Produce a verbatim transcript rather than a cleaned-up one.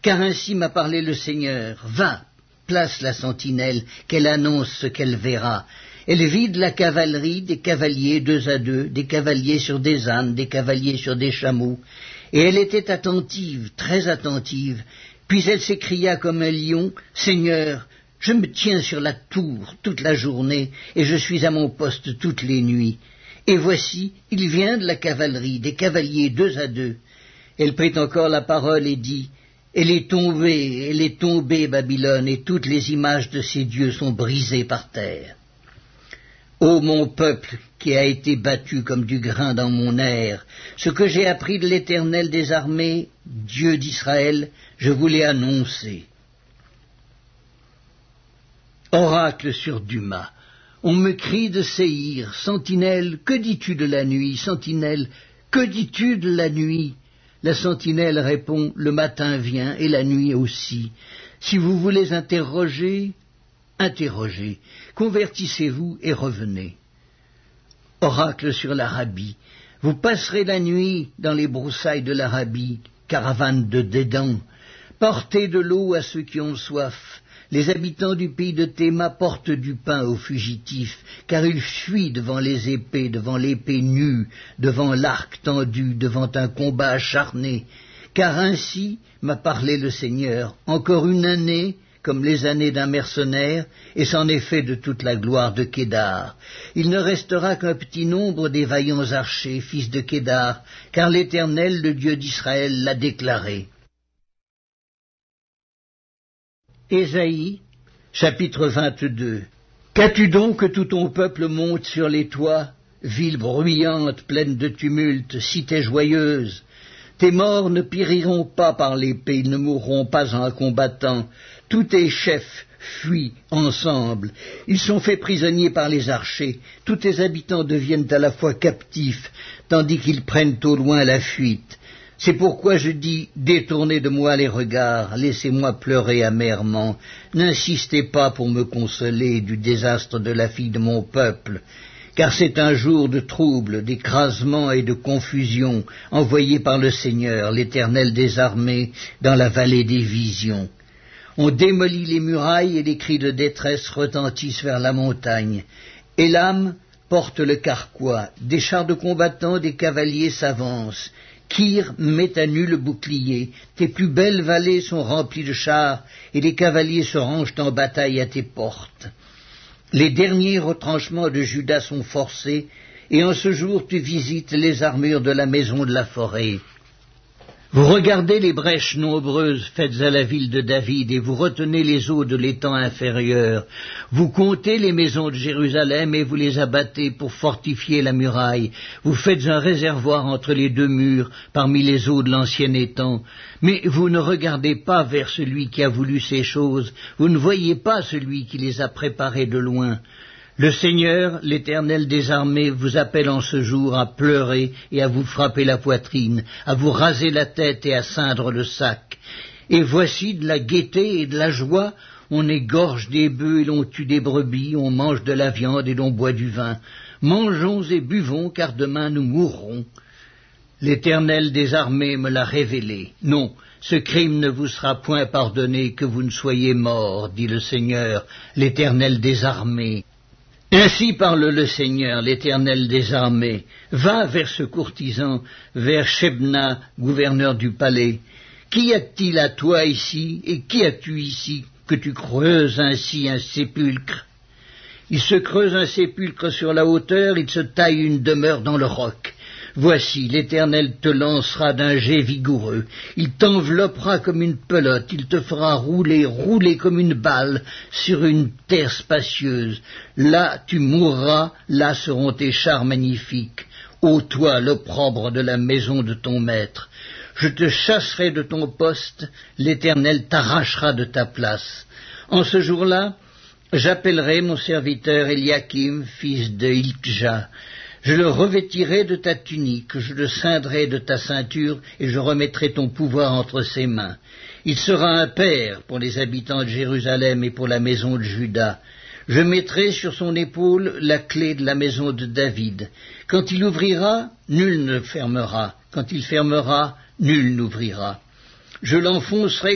Car ainsi m'a parlé le Seigneur. Va, place la sentinelle, qu'elle annonce ce qu'elle verra. Elle vide la cavalerie des cavaliers deux à deux, des cavaliers sur des ânes, des cavaliers sur des chameaux. Et elle était attentive, très attentive. Puis elle s'écria comme un lion, « Seigneur, je me tiens sur la tour toute la journée, et je suis à mon poste toutes les nuits. Et voici, il vient de la cavalerie, des cavaliers deux à deux. » Elle prit encore la parole et dit, « Elle est tombée, elle est tombée, Babylone, et toutes les images de ses dieux sont brisées par terre. Ô mon peuple, qui a été battu comme du grain dans mon air, ce que j'ai appris de l'Éternel des armées, Dieu d'Israël, je vous l'ai annoncé. » Oracle sur Duma. On me crie de Séhir, sentinelle, que dis-tu de la nuit, sentinelle, que dis-tu de la nuit? La sentinelle répond, le matin vient et la nuit aussi. Si vous voulez interroger, interrogez, convertissez-vous et revenez. Oracle sur l'Arabie. Vous passerez la nuit dans les broussailles de l'Arabie, caravane de Dédan. Portez de l'eau à ceux qui ont soif. Les habitants du pays de Théma portent du pain aux fugitifs, car ils fuient devant les épées, devant l'épée nue, devant l'arc tendu, devant un combat acharné. Car ainsi m'a parlé le Seigneur, encore une année, comme les années d'un mercenaire, et c'en est fait de toute la gloire de Kédar. Il ne restera qu'un petit nombre des vaillants archers, fils de Kédar, car l'Éternel, le Dieu d'Israël, l'a déclaré. Ésaïe, chapitre vingt-deux. Qu'as-tu donc que tout ton peuple monte sur les toits, ville bruyante, pleine de tumulte, cité joyeuse? Tes morts ne périront pas par l'épée, ils ne mourront pas en combattant. Tous tes chefs fuient ensemble, ils sont faits prisonniers par les archers. Tous tes habitants deviennent à la fois captifs, tandis qu'ils prennent au loin la fuite. C'est pourquoi je dis, détournez de moi les regards, laissez-moi pleurer amèrement. N'insistez pas pour me consoler du désastre de la fille de mon peuple, car c'est un jour de trouble, d'écrasement et de confusion, envoyé par le Seigneur, l'Éternel des armées, dans la vallée des visions. On démolit les murailles et les cris de détresse retentissent vers la montagne. Élam porte le carquois, des chars de combattants, des cavaliers s'avancent. Kir met à nu le bouclier, tes plus belles vallées sont remplies de chars, et les cavaliers se rangent en bataille à tes portes. Les derniers retranchements de Juda sont forcés, et en ce jour tu visites les armures de la maison de la forêt. Vous regardez les brèches nombreuses faites à la ville de David, et vous retenez les eaux de l'étang inférieur. Vous comptez les maisons de Jérusalem, et vous les abattez pour fortifier la muraille. Vous faites un réservoir entre les deux murs, parmi les eaux de l'ancien étang. Mais vous ne regardez pas vers celui qui a voulu ces choses, vous ne voyez pas celui qui les a préparées de loin. Le Seigneur, l'Éternel des armées, vous appelle en ce jour à pleurer et à vous frapper la poitrine, à vous raser la tête et à ceindre le sac. Et voici de la gaieté et de la joie, on égorge des bœufs et l'on tue des brebis, on mange de la viande et l'on boit du vin. Mangeons et buvons, car demain nous mourrons. L'Éternel des armées me l'a révélé. Non, ce crime ne vous sera point pardonné, que vous ne soyez morts, dit le Seigneur, l'Éternel des armées. Ainsi parle le Seigneur, l'Éternel des armées. Va vers ce courtisan, vers Shebna, gouverneur du palais. Qu'y a-t-il à toi ici, et qui as-tu ici, que tu creuses ainsi un sépulcre? Il se creuse un sépulcre sur la hauteur, il se taille une demeure dans le roc. Voici, l'Éternel te lancera d'un jet vigoureux, il t'enveloppera comme une pelote, il te fera rouler, rouler comme une balle sur une terre spacieuse. Là tu mourras, là seront tes chars magnifiques. Ô toi, l'opprobre de la maison de ton maître, je te chasserai de ton poste, l'Éternel t'arrachera de ta place. En ce jour-là, j'appellerai mon serviteur Eliakim, fils de Hilkja. Je le revêtirai de ta tunique, je le ceindrai de ta ceinture, et je remettrai ton pouvoir entre ses mains. Il sera un père pour les habitants de Jérusalem et pour la maison de Juda. Je mettrai sur son épaule la clé de la maison de David. Quand il ouvrira, nul ne fermera. Quand il fermera, nul n'ouvrira. Je l'enfoncerai